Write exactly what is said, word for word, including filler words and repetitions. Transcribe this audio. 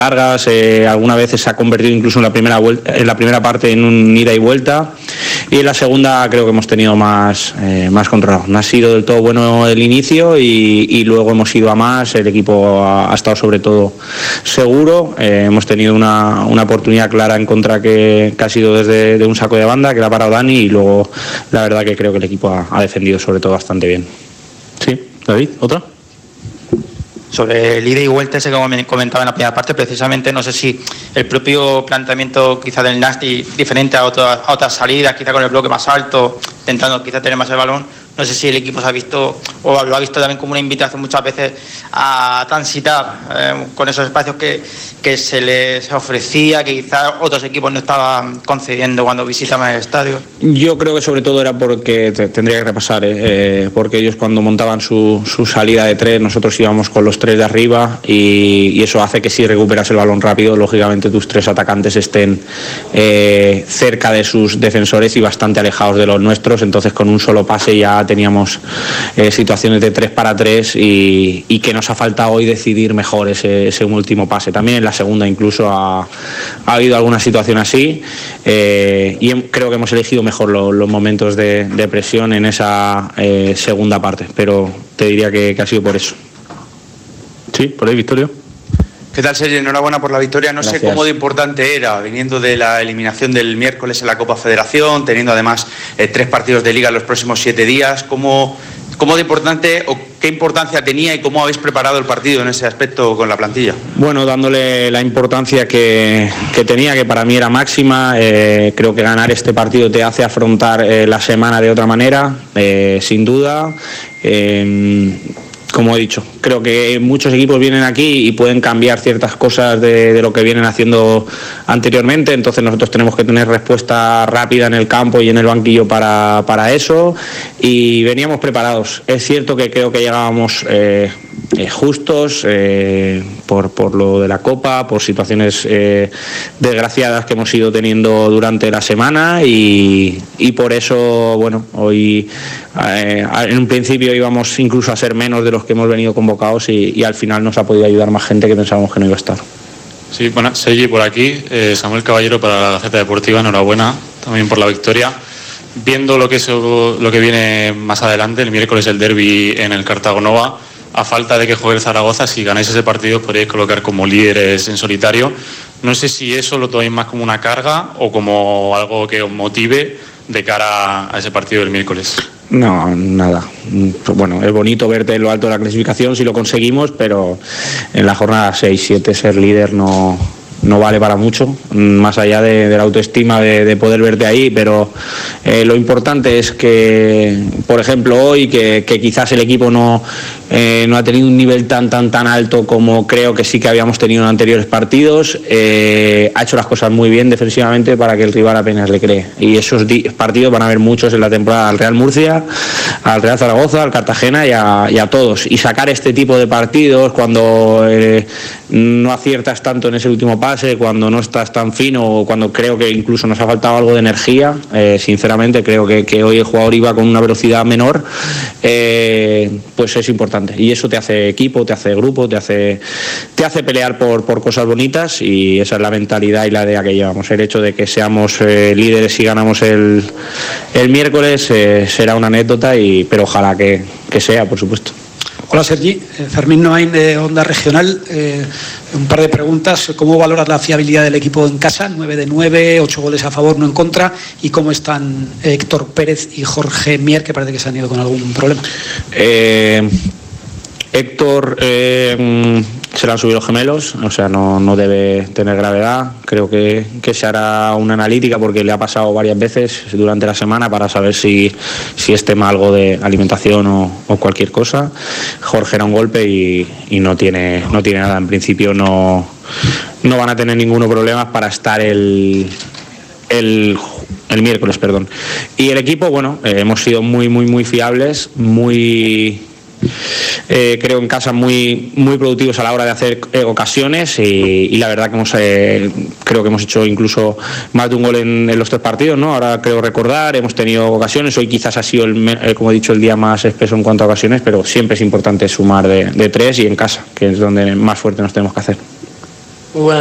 largas, eh, algunas veces se ha convertido incluso en la primera vuelta, en la primera parte en un ida y vuelta, y en la segunda creo que hemos tenido más, eh, más controlado. No ha sido del todo bueno el inicio y, y luego hemos ido a más, el equipo ha, ha estado sobre todo seguro, eh, hemos tenido una, una oportunidad clara en contra que, que ha sido desde de un saco de banda, que la ha parado Dani, y luego la verdad que creo que el equipo ha, ha defendido sobre todo bastante bien. Sí, David, ¿otra? Sobre el ida y vuelta, ese como me comentaba en la primera parte, precisamente no sé si el propio planteamiento quizá del Nasty diferente a, otro, a otras salidas, quizá con el bloque más alto, intentando quizá tener más el balón, no sé si el equipo se ha visto o lo ha visto también como una invitación muchas veces a transitar eh, con esos espacios que, que se les ofrecía, que quizás otros equipos no estaban concediendo cuando visitaban el estadio. Yo creo que sobre todo era porque te, tendría que repasar, eh, eh, porque ellos cuando montaban su, su salida de tres, nosotros íbamos con los tres de arriba y, y eso hace que si recuperas el balón rápido, lógicamente tus tres atacantes estén eh, cerca de sus defensores y bastante alejados de los nuestros, entonces con un solo pase ya teníamos eh, situaciones de tres para tres y, y que nos ha faltado hoy decidir mejor ese, ese último pase. También en la segunda incluso ha, ha habido alguna situación así eh, y creo que hemos elegido mejor lo, los momentos de, de presión en esa eh, segunda parte, pero te diría que, que ha sido por eso. Sí, por ahí, Victorio. ¿Qué tal, Sergio? Enhorabuena por la victoria. No Gracias. sé cómo de importante era, viniendo de la eliminación del miércoles en la Copa Federación, teniendo además eh, tres partidos de Liga en los próximos siete días, ¿cómo, cómo de importante o qué importancia tenía y cómo habéis preparado el partido en ese aspecto con la plantilla? Bueno, dándole la importancia que, que tenía, que para mí era máxima. Eh, creo que ganar este partido te hace afrontar eh, la semana de otra manera, eh, sin duda. Eh, Como he dicho, creo que muchos equipos vienen aquí y pueden cambiar ciertas cosas de, de lo que vienen haciendo anteriormente, entonces nosotros tenemos que tener respuesta rápida en el campo y en el banquillo para, para eso, y veníamos preparados. Es cierto que creo que llegábamos eh, eh, justos eh, por, por lo de la Copa, por situaciones eh, desgraciadas que hemos ido teniendo durante la semana y, y por eso, bueno, hoy eh, en un principio íbamos incluso a ser menos de los que hemos venido convocados y, y al final nos ha podido ayudar más gente que pensábamos que no iba a estar. Sí, bueno, Sergi por aquí, eh, Samuel Caballero para la Gaceta Deportiva, enhorabuena también por la victoria. Viendo lo que, es, lo que viene más adelante, el miércoles el derbi en el Cartago Nova, a falta de que juegue el Zaragoza, si ganáis ese partido os podríais colocar como líderes en solitario. No sé si eso lo tomáis más como una carga o como algo que os motive de cara a ese partido del miércoles. No, nada. Bueno, es bonito verte en lo alto de la clasificación si lo conseguimos, pero en la jornada seis siete ser líder no, no vale para mucho, más allá de, de la autoestima de, de poder verte ahí, pero eh, lo importante es que, por ejemplo, hoy, que, que quizás el equipo no, eh, no ha tenido un nivel tan, tan, tan alto como creo que sí que habíamos tenido en anteriores partidos, eh, ha hecho las cosas muy bien defensivamente para que el rival apenas le cree. Y esos partidos van a haber muchos en la temporada al Real Murcia, al Real Zaragoza, al Cartagena y a, y a todos. Y sacar este tipo de partidos cuando eh, no aciertas tanto en ese último pase, cuando no estás tan fino o cuando creo que incluso nos ha faltado algo de energía, eh, sinceramente creo que, que hoy el jugador iba con una velocidad menor, eh, pues es importante. Y eso te hace equipo, te hace grupo, te hace, te hace pelear por, por cosas bonitas, y esa es la mentalidad y la idea que llevamos. El hecho de que seamos eh, líderes y ganamos el, el miércoles eh, será una anécdota, y, pero ojalá que, que sea, por supuesto. Hola, Sergi. Fermín Noain de Onda Regional. Eh, un par de preguntas. ¿Cómo valoras la fiabilidad del equipo en casa? nueve de nueve, ocho goles a favor, no en contra. ¿Y cómo están Héctor Pérez y Jorge Mier, que parece que se han ido con algún problema? Eh, Héctor eh, se le han subido los gemelos, o sea, no, no debe tener gravedad. Creo que, que se hará una analítica porque le ha pasado varias veces durante la semana para saber si, si es tema algo de alimentación o, o cualquier cosa. Jorge era un golpe y, y no tiene, no tiene nada. En principio no, no van a tener ninguno problema para estar el, el, el miércoles, perdón. Y el equipo, bueno, eh, hemos sido muy, muy, muy fiables, muy... Eh, creo en casa muy muy productivos a la hora de hacer eh, ocasiones y, y la verdad que hemos eh, creo que hemos hecho incluso más de un gol en, en los tres partidos, ¿no? Ahora creo recordar, hemos tenido ocasiones. Hoy quizás ha sido el, eh, como he dicho, el día más espeso en cuanto a ocasiones, pero siempre es importante sumar de, de tres y en casa, que es donde más fuerte nos tenemos que hacer. Muy buenas